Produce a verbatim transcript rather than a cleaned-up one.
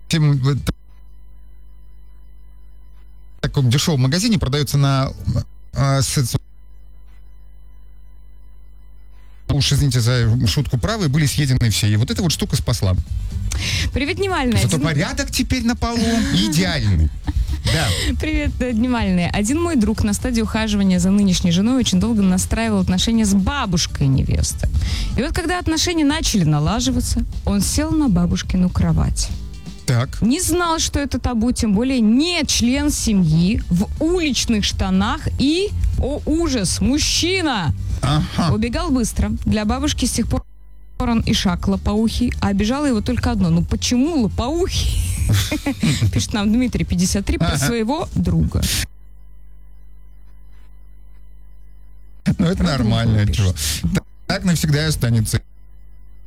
тем, в таком дешевом магазине продается на... А, с, уж извините за шутку, правы, были съедены все. И вот эта вот штука спасла. Привет, Дневальный. Зато Один... порядок теперь на полу идеальный. Да. Привет, Дневальный. Один мой друг на стадии ухаживания за нынешней женой очень долго настраивал отношения с бабушкой невесты. И вот когда отношения начали налаживаться, он сел на бабушкину кровать. Так. Не знал, что это табу, тем более не член семьи, в уличных штанах и, о ужас, мужчина! Ага. Убегал быстро. Для бабушки с тех пор он и шаг лопоухий, а обижало его только одно. Ну почему лопоухий? Пишет нам Дмитрий, пятьдесят три, про своего друга. Ну это нормально, чего. Так навсегда и останется.